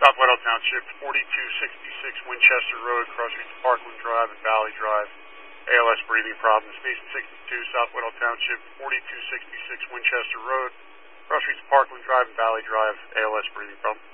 South Whitehall Township, 4266 Winchester Road, cross streets Parkland Drive and Valley Drive. ALS breathing problems. Mason 62, South Whitehall Township, 4266 Winchester Road, cross streets Parkland Drive and Valley Drive. ALS breathing problem.